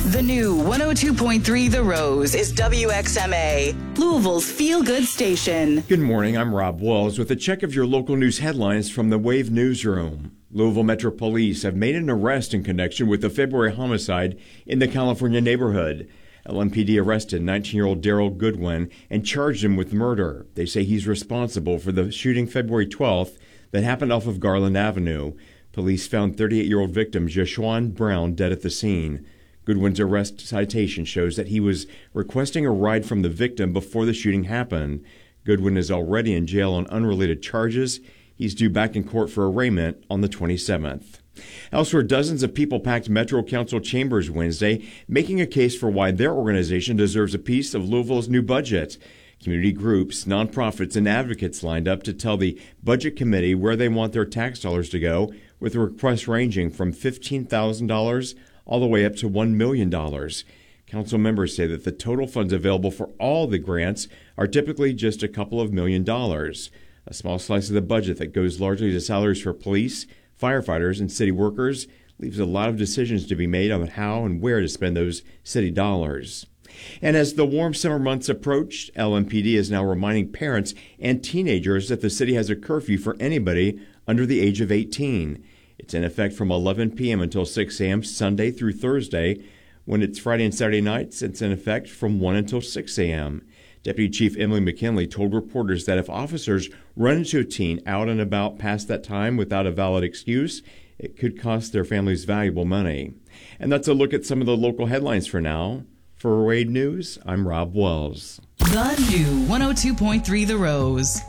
The new 102.3 The Rose is WXMA, Louisville's feel-good station. Good morning, I'm Rob Wells with a check of your local news headlines from the Wave Newsroom. Louisville Metro Police have made an arrest in connection with the February homicide in the California neighborhood. LMPD arrested 19-year-old Daryl Goodwin and charged him with murder. They say he's responsible for the shooting February 12th that happened off of Garland Avenue. Police found 38-year-old victim Jashawn Brown dead at the scene. Goodwin's arrest citation shows that he was requesting a ride from the victim before the shooting happened. Goodwin is already in jail on unrelated charges. He's due back in court for arraignment on the 27th. Elsewhere, dozens of people packed Metro Council chambers Wednesday, making a case for why their organization deserves a piece of Louisville's new budget. Community groups, nonprofits, and advocates lined up to tell the Budget Committee where they want their tax dollars to go, with requests ranging from $15,000 all the way up to $1 million. Council members say that the total funds available for all the grants are typically just a couple of $1 million. A small slice of the budget that goes largely to salaries for police, firefighters, and city workers leaves a lot of decisions to be made on how and where to spend those city dollars. And as the warm summer months approach, LMPD is now reminding parents and teenagers that the city has a curfew for anybody under the age of 18. It's in effect from 11 p.m. until 6 a.m. Sunday through Thursday. When it's Friday and Saturday nights, it's in effect from 1 until 6 a.m. Deputy Chief Emily McKinley told reporters that if officers run into a teen out and about past that time without a valid excuse, it could cost their families valuable money. And that's a look at some of the local headlines for now. For Wade News, I'm Rob Wells. The new 102.3 The Rose.